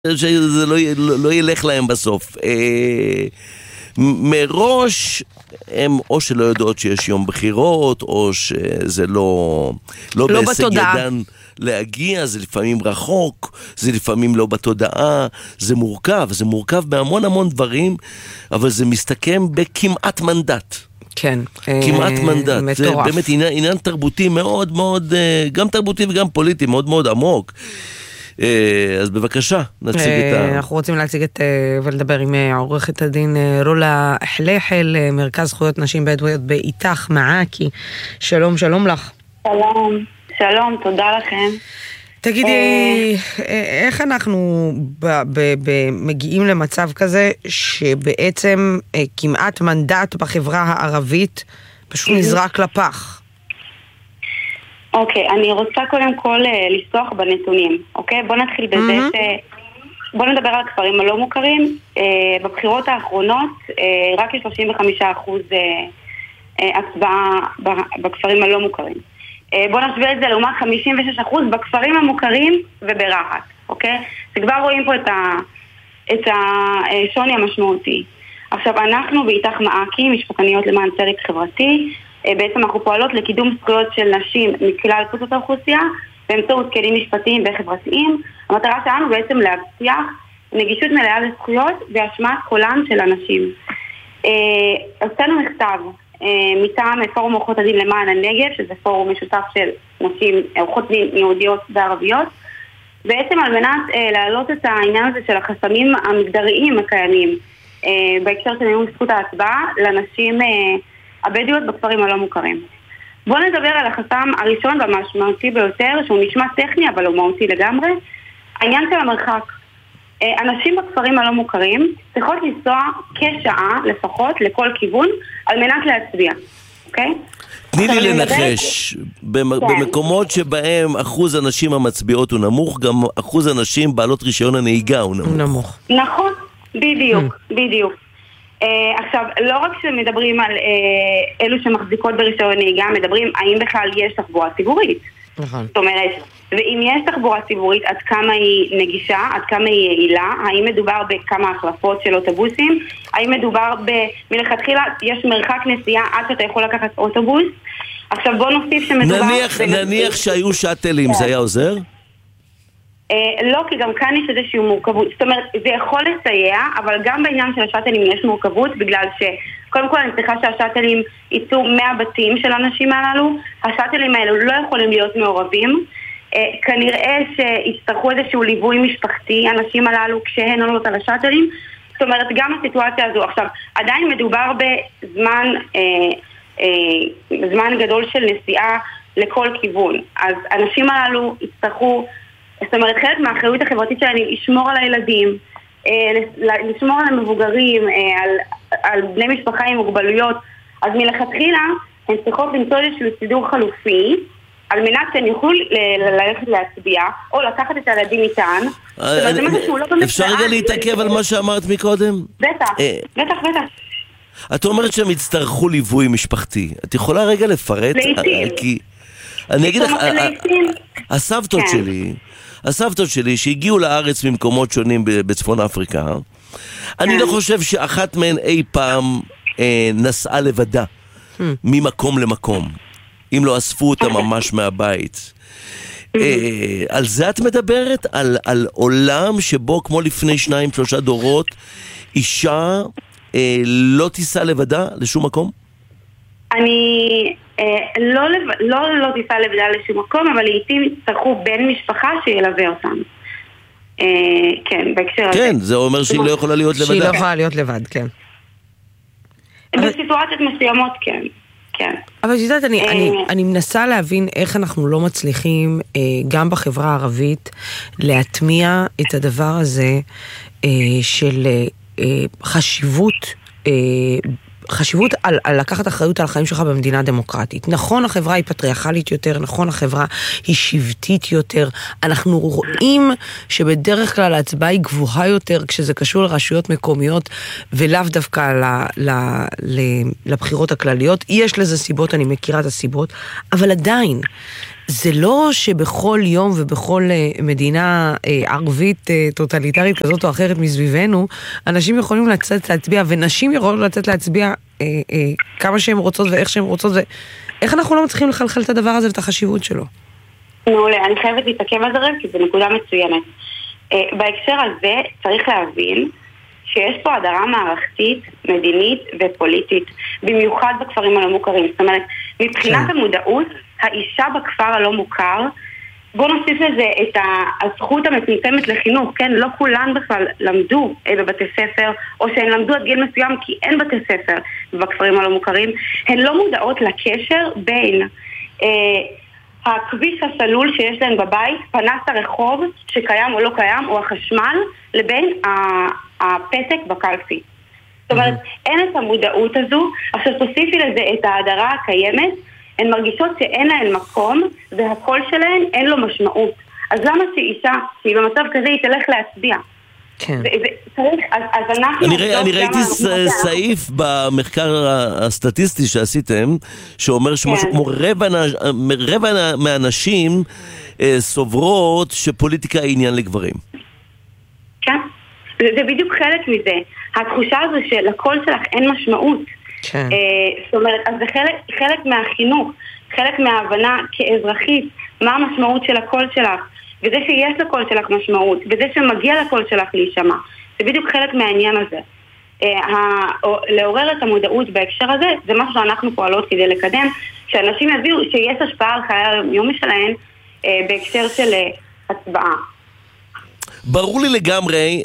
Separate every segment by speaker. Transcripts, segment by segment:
Speaker 1: שזה לא ילך להם בסוף. מראש הם או שלא יודעות שיש יום בחירות, או שזה לא בהישג ידן להגיע, זה לפעמים רחוק, זה לפעמים לא בתודעה, זה מורכב בהמון המון דברים, אבל זה מסתכם בכמעט מנדט.
Speaker 2: כן,
Speaker 1: כמעט מנדט.
Speaker 2: מטורף.
Speaker 1: זה באמת עניין תרבותי מאוד מאוד, גם תרבותי וגם פוליטי, מאוד מאוד עמוק. אז בבקשה, נציג את
Speaker 2: אנחנו רוצים להציג ולדבר עם עורכת הדין רולה חלחל, מרכז זכויות נשים בדואיות באיתך מעכי. שלום, שלום לך.
Speaker 3: שלום, תודה לכם.
Speaker 2: תגידי, איך אנחנו מגיעים למצב כזה שבעצם כמעט מנדט בחברה הערבית פשוט נזרק לפח?
Speaker 3: אוקיי, אני רוצה קודם כל לפתוח בנתונים, אוקיי? בוא נתחיל בזה בוא נדבר על הכפרים הלא מוכרים. בבחירות האחרונות רק 35% הצבעה בכפרים הלא מוכרים. בוא נשווה את זה לעומת 56% בכפרים המוכרים וברהט, אוקיי? שכבר רואים פה את השוני המשמעותי. עכשיו, אנחנו באיתך מעכי, משפטניות למען צדק חברתי, בעצם אנחנו פועלות לקידום זכויות של נשים מכלל קבוצות האוכלוסייה באמצעות כלים משפטיים וחברתיים. המטרה שלנו בעצם להבטיח נגישות מלאה לזכויות והשמעת קולן של הנשים. עשינו מכתב מטעם פורום עורכות הדין למען הנגב, שזה פורום משותף של נשים, עורכות דין יהודיות וערביות, בעצם על מנת להעלות את העניין הזה של החסמים המגדריים הקיימים בהקשר של מימוש זכות ההצבעה לנשים הבדואיות בכפרים הלא מוכרים. בואו נדבר על החסם הראשון והמשמעותי ביותר, שהוא נשמע טכני אבל הוא מהותי לגמרי, העניין של המרחק. אנשים בכפרים הלא מוכרים צריכות לנסוע כשעה לפחות לכל כיוון על מנת להצביע, אוקיי?
Speaker 1: תני לי לנחש, במקומות שבהם אחוז הנשים המצביעות הוא נמוך, גם אחוז הנשים בעלות רישיון הנהיגה הוא נמוך.
Speaker 3: נכון, בדיוק. עכשיו, לא רק שמדברים על אלו שמחזיקות ברישיון נהיגה, מדברים האם בכלל יש תחבורה ציבורית.
Speaker 2: נכון. זאת
Speaker 3: אומרת, ואם יש תחבורה ציבורית, עד כמה היא נגישה, עד כמה היא יעילה, האם מדובר בכמה החלפות של אוטובוסים, האם מדובר מלכתחילה יש מרחק נסיעה עד שאתה יכול לקחת אוטובוס. עכשיו בוא נוסיף שמדובר...
Speaker 1: נניח שהיו שאטלים, זה היה עוזר?
Speaker 3: לא, כי גם כאן יש איזושהי מורכבות. זאת אומרת, זה יכול לסייע, אבל גם בעניין של השאטלים יש מורכבות, בגלל שקודם כל אני צריכה שהשאטלים ייצאו מהבתים של האנשים הללו. השאטלים האלו לא יכולים להיות מעורבים. כנראה שיצטרכו איזשהו ליווי משפחתי, אנשים הללו כשהן עולות על השאטלים. זאת אומרת, גם הסיטואציה הזו. עכשיו, עדיין מדובר בזמן גדול של נסיעה לכל כיוון. אז אנשים הללו יצטרכו... זאת אומרת, חלק מהאחריות החברתית שלהם היא לשמור על הילדים, לשמור על המבוגרים, על בני משפחה עם מוגבלויות. אז מלכתחילה הן צריכות למצוא איזשהו סידור חלופי, על מנת שהן יוכלו ללכת להצביע, או לקחת את הילדים איתן.
Speaker 1: אפשר רגע להתעכב על מה שאמרת מקודם?
Speaker 3: בטח.
Speaker 1: את אומרת שהם יצטרכו ליווי משפחתי. את יכולה רגע לפרט?
Speaker 3: לעתים.
Speaker 1: אני אגיד לך, הסבתות שלי שהגיעו לארץ ממקומות שונים בצפון אפריקה, אני לא חושב שאחת מהן אי פעם נסעה לבדה ממקום למקום, אם לא אספו אותה ממש מהבית. על זה את מדברת? על עולם שבו כמו לפני 2-3 דורות אישה לא תיסע לבדה לשום מקום?
Speaker 3: אני לא תיסע לבדה לשום מקום, אבל לעתים יצטרכו בן משפחה שילווה אותם. כן, בהקשר הזה.
Speaker 1: כן, זה אומר שהיא לא יכולה להיות לבדה.
Speaker 2: שהיא לא יכולה להיות לבד, כן.
Speaker 3: בסיטואציות מסוימות, כן.
Speaker 2: אבל יודעת, אני מנסה להבין איך אנחנו לא מצליחים גם בחברה הערבית להטמיע את הדבר הזה של חשיבות על לקחת אחריות על החיים שלך במדינה דמוקרטית. נכון, החברה היא פטריארכלית יותר, נכון, החברה היא שבטית יותר. אנחנו רואים שבדרך כלל ההצבעה היא גבוהה יותר כשזה קשור לרשויות מקומיות, ולאו דווקא לבחירות הכלליות. יש לזה סיבות, אני מכירה את הסיבות, אבל עדיין, זה לא שבכל יום ובכל מדינה ערבית טוטליטרית כזאת או אחרת מסביבנו, אנשים יכולים לצאת להצביע, ונשים יכולים לצאת להצביע כמה שהן רוצות ואיך שהן רוצות, ואיך אנחנו לא מצליחים לחלחל את הדבר הזה ואת החשיבות שלו?
Speaker 3: מעולה, אני חייבת להתעכב על זה כי זו נקודה מצוינת. בהקשר הזה צריך להבין שיש פה הדרה מערכתית, מדינית ופוליטית, במיוחד בכפרים הלא מוכרים. זאת אומרת, מבחינת המודעות, האישה בכפר הלא מוכר, בוא נוסיף לזה את הזכות המצומצמת לחינוך, כן? לא כולן בכלל למדו בבתי ספר, או שהן למדו עד גיל מסוים כי אין בתי ספר בכפרים הלא מוכרים. הן לא מודעות לקשר בין הכביש הסלול שיש להן בבית, פנס הרחוב שקיים או לא קיים, או החשמל, לבין הפתק בקלפי. זאת אומרת, אין את המודעות הזו. עכשיו תוסיפי לזה את ההדרה הקיימת, הן מרגישות שאין להן מקום, והקול שלהן אין לו משמעות. אז למה שאישה, שהיא במצב כזה, היא תלך להצביע?
Speaker 2: כן.
Speaker 1: אני ראיתי סעיף במחקר הסטטיסטי שעשיתם, שאומר רבע מהנשים סוברות שפוליטיקה היא עניין לגברים.
Speaker 3: כן, זה בדיוק חלק מזה. התחושה הזו שלקול שלך אין משמעות.
Speaker 2: כן.
Speaker 3: זאת אומרת, אז זה חלק מהחינוך, חלק מההבנה כאזרחית, מה המשמעות של הקול שלך, וזה שיש לקול שלך משמעות, וזה שמגיע לקול שלך להישמע. זה בדיוק חלק מהעניין הזה. לעורר את המודעות בהקשר הזה, זה משהו שאנחנו פועלות כדי לקדם, שאנשים יביאו שיש השפעה על חיי היום שלהם בהקשר של הצבעה.
Speaker 1: ברור לי לגמרי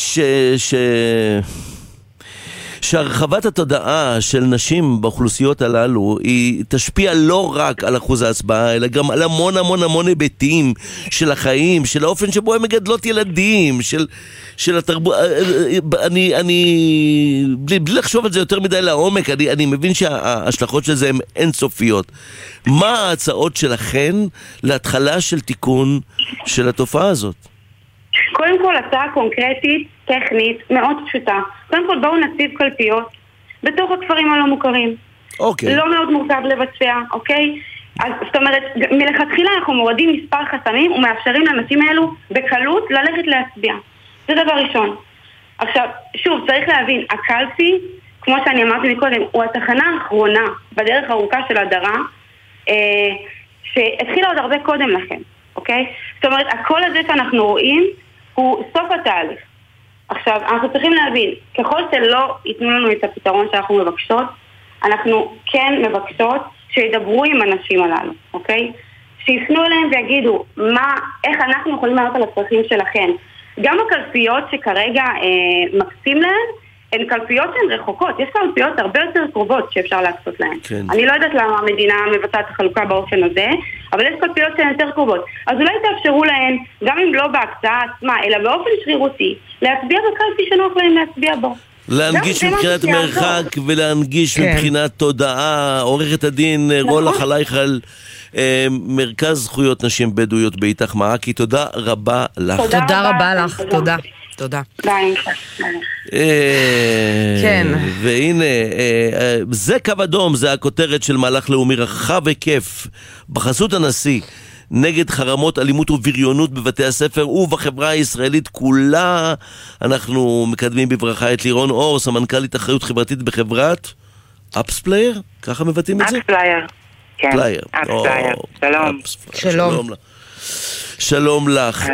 Speaker 1: שהרחבת התודעה של נשים באוכלוסיות הללו היא תשפיע לא רק על אחוז ההצבעה, אלא גם על המון היבטים של החיים, של האופן שבו הם מגדלות ילדים, של התרבות. בלי לחשוב על זה יותר מדי לעומק, אני מבין שההשלכות של זה הן אינסופיות. מה ההצעות שלכן להתחלה של תיקון של התופעה הזאת?
Speaker 3: קודם כל, הצעה קונקרטית, טכנית, מאוד פשוטה. קודם כל, בואו נציב קלפיות בתוך הכפרים הלא מוכרים.
Speaker 1: אוקיי.
Speaker 3: לא מאוד מורכב לבצע, אוקיי? אז זאת אומרת, מלכתחילה אנחנו מורדים מספר חסמים ומאפשרים לאנשים האלו בקלות ללכת להצביע. זה דבר ראשון. עכשיו, שוב, צריך להבין, הקלפי, כמו שאני אמרתי מקודם, הוא התחנה האחרונה בדרך הארוכה של הדרה, שהתחילה עוד הרבה קודם לכן, אוקיי? זאת אומרת, הכל הזה שאנחנו רואים הוא סוף התהליך. עכשיו, אנחנו צריכים להבין, ככל שלא ייתנו לנו את הפתרון שאנחנו מבקשות, אנחנו כן מבקשות שידברו עם אנשים הללו, אוקיי? שיפנו אליהם ויגידו איך אנחנו יכולים לענות על הצרכים שלכם. גם הקלפיות שכרגע מקצים להן, הן קלפיות שהן רחוקות. יש קלפיות הרבה יותר קרובות שאפשר להקצות להן. כן. אני לא יודעת למה המדינה מבצעת החלוקה באופן הזה, אבל יש קלפיות שהן יותר קרובות. אז אולי תאפשרו להן, גם אם לא בהקצאה עצמה, אלא באופן שרירותי, להצביע בקלפי שנוח להן להצביע בו.
Speaker 1: להנגיש מבחינת מרחק ולהנגיש מבחינת תודעה. עורכת הדין רולה חלייכל, מרכז זכויות נשים בדואיות באיתך מעכי, תודה רבה לך.
Speaker 2: תודה רבה לך, תודה.
Speaker 1: כן. והנה, זה קו אדום, זה הכותרת של מהלך לאומי רחב היקף בחסות הנשיא נגד חרמות, אלימות ובריונות בבתי הספר ובחברה הישראלית כולה. אנחנו מקדמים בברכה את לירון אור, סמנכ"לית אחריות חברתית בחברת אפספלייר, ככה מבטאים את זה?
Speaker 4: אפספלייר, כן. אפספלייר, שלום.
Speaker 1: שלום לך.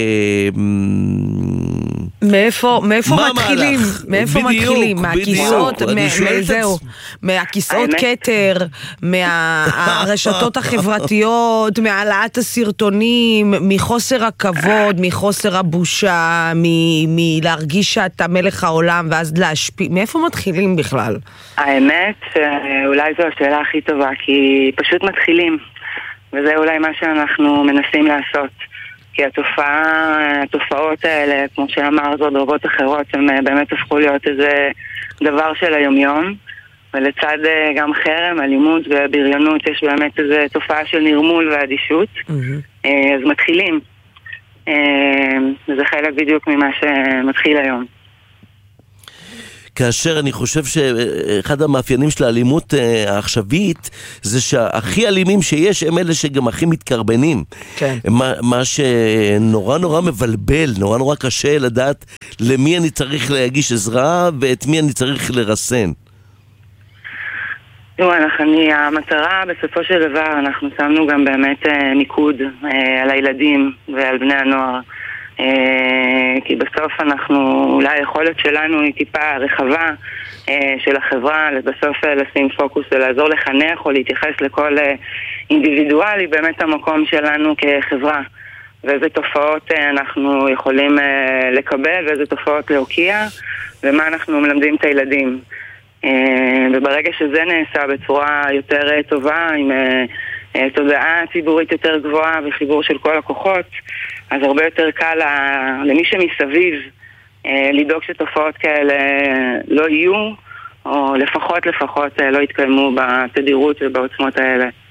Speaker 2: מאיפה מתחילים? מאיפה מתחילים? מהכיסאות, מהכיסאות כתר, מהרשתות החברתיות, מהעלאת הסרטונים, מחוסר הכבוד, מחוסר הבושה, מלהרגיש שאתה מלך העולם ואז להשפיע. מאיפה מתחילים בכלל?
Speaker 4: האמת, אולי זו השאלה הכי טובה, כי פשוט מתחילים. וזה אולי מה שאנחנו מנסים לעשות. כי התופעות האלה, כמו שאמר זאת רבות אחרות, הן באמת הפכו להיות איזה דבר של היומיום. ולצד גם חרם, אלימות ובריונות, יש באמת איזו תופעה של נרמול ואדישות. אז מתחילים. וזה חלק בדיוק ממה שמתחיל היום.
Speaker 1: כאשר אני חושב שאחד המאפיינים של האלימות העכשווית זה שהכי אלימים שיש הם אלה שגם הכי מתקרבנים.
Speaker 2: כן.
Speaker 1: מה שנורא נורא מבלבל, נורא נורא קשה לדעת למי אני צריך להגיש עזרה ואת מי אני צריך לרסן.
Speaker 4: המטרה בסופו של דבר, אנחנו שמנו גם באמת מיקוד על הילדים ועל בני הנוער, כי בסוף אולי היכולת שלנו היא טיפה רחבה של החברה, בסוף לשים פוקוס ולעזור לחנך או להתייחס לכל אינדיבידואלי, באמת המקום שלנו כחברה, ואיזה תופעות אנחנו יכולים לקבל ואיזה תופעות להוקיע ומה אנחנו מלמדים את הילדים. וברגע שזה נעשה בצורה יותר טובה, עם תודעה ציבורית יותר גבוהה וחיבור של כל הכוחות, אז הרבה יותר קל למי שמסביב לדאוג שתופעות כאלה לא יהיו, או לפחות לא יתקיימו בתדירות ובעוצמות האלה.